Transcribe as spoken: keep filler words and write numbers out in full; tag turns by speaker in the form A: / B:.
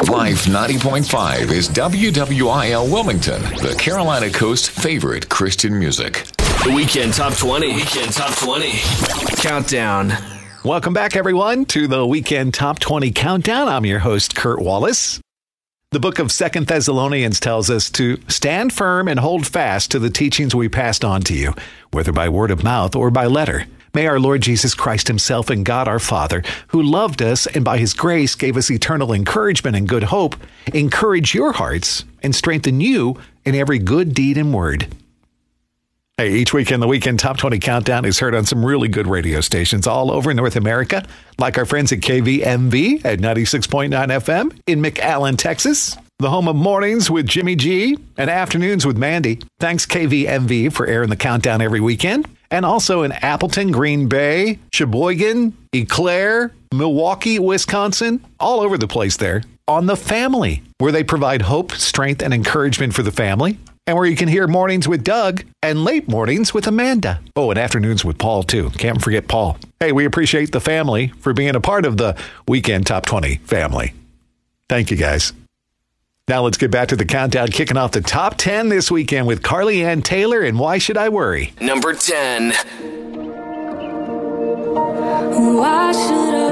A: Life ninety point five is W W I L Wilmington, the Carolina Coast's favorite Christian music.
B: The Weekend Top twenty. Weekend Top twenty. Countdown.
C: Welcome back, everyone, to the Weekend Top twenty Countdown. I'm your host, Kurt Wallace. The book of Second Thessalonians tells us to stand firm and hold fast to the teachings we passed on to you, whether by word of mouth or by letter. May our Lord Jesus Christ himself and God our Father, who loved us and by his grace gave us eternal encouragement and good hope, encourage your hearts and strengthen you in every good deed and word. Hey, each weekend, the Weekend Top twenty Countdown is heard on some really good radio stations all over North America, like our friends at K V M V at ninety-six point nine F M in McAllen, Texas, the home of Mornings with Jimmy G and Afternoons with Mandy. Thanks, K V M V, for airing the countdown every weekend. And also in Appleton, Green Bay, Sheboygan, Eau Claire, Milwaukee, Wisconsin, all over the place there, on The Family, where they provide hope, strength, and encouragement for the family. And where you can hear Mornings with Doug and Late Mornings with Amanda. Oh, and Afternoons with Paul, too. Can't forget Paul. Hey, we appreciate the family for being a part of the Weekend Top twenty family. Thank you, guys. Now let's get back to the countdown, kicking off the top ten this weekend with Carly Ann Taylor and Why Should I Worry?
B: Number ten.
D: Why should I